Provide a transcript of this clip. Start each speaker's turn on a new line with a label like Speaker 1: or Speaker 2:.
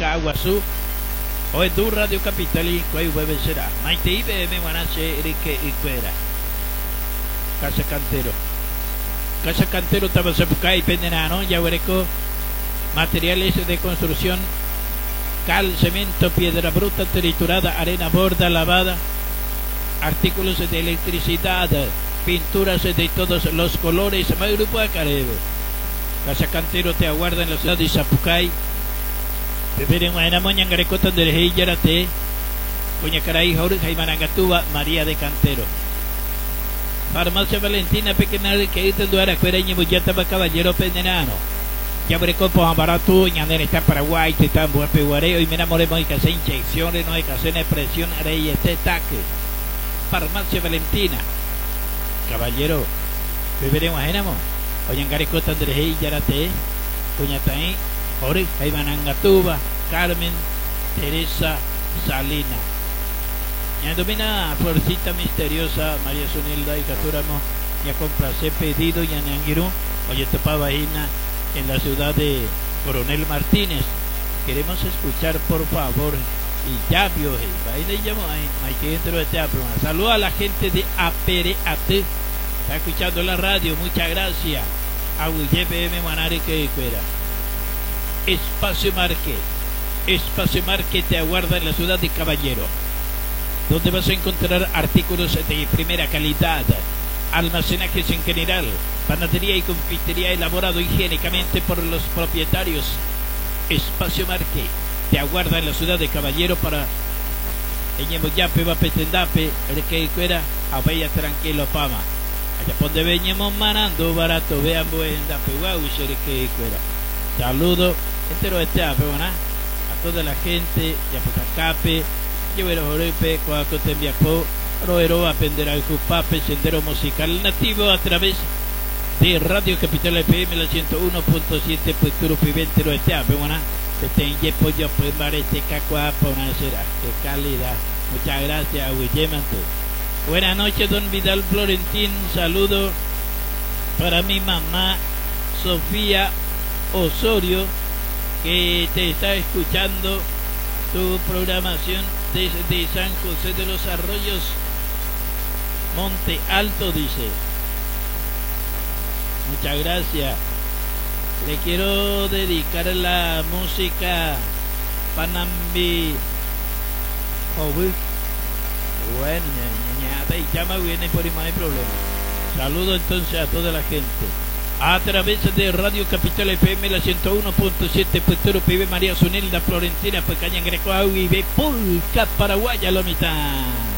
Speaker 1: Caguazú, o es du Radio Capital y cuál bebe será. Maite IBM Guanache, Erique y Cuera. Casa Cantero. Casa Cantero, Tabasapucay, Pendenano, Yaguareco, materiales de construcción, cal, cemento, piedra bruta, triturada, arena borda, lavada, artículos de electricidad, pinturas de todos los colores, Grupo Acarebo. Casa Cantero te aguarda en la ciudad de Zapucay. Preferen a Moña Garecota de Yarate, Coña Caray, Jorge Jaimanangatuba, María de Cantero. Farmacia Valentina, pequeña que es el Duara, Cuereña, Muyataba, Caballero Pendenano. Ya veré copo barato, ñandera está Paraguay, te está en Buepeguareo y me enamoremos de que hacer inyecciones, no hay que hacer presión, haré y este taque. Farmacia Valentina, Caballero, beberemos a Génamo, Oñangarecota Andrés Yarate, Coñataí, Jorge Jaimanangatuba, Carmen, Teresa, Salina. Ya domina Florcita Misteriosa, María Sonilda y Catúramo, ya complace pedido, ya Nangiru, oye topaba Ina en la ciudad de Coronel Martínez. Queremos escuchar por favor y ya vio ahí le llamo ahí que dentro de teatro. Saluda a la gente de APRAT, está escuchando la radio, muchas gracias a UYPM Manare que fuera. Espacio Market te aguarda en la ciudad de Caballero, donde vas a encontrar artículos de primera calidad, almacenajes en general, panadería y confitería elaborado higiénicamente por los propietarios. Espacio Market te aguarda en la ciudad de Caballero para Eñemoyape, Vapetendape, el que fuera a Bella Tranquilo Pama. Allá donde veníamos manando barato, vean buen dape, guau, el que fuera. Saludo entero de teatro, ¿no? A toda la gente, ya por Cape, Llevero Jorepe, Coacote Enviaco, Roero, Apender al Jupape, Sendero Musical Nativo a través de Radio Capital FM, la 101.7, pues Turo Piventero de teatro, ¿no? Se te enyepo yo, pues marete cacua, para una será, qué calidad. Muchas gracias, Willemante. Buenas noches, don Vidal Florentín, saludo para mi mamá Sofía Osorio, que te está escuchando tu programación desde San José de los Arroyos, Monte Alto, dice. Muchas gracias. Le quiero dedicar la música Panambi Jobu. Bueno, y llama viene por ahí, no hay problema. Saludo entonces a toda la gente a través de Radio Capital FM, la 101.7, Puerto Pibe, María Sonilda, Florentina, Pecaña, Greco, y Pulca, Paraguaya, la mitad.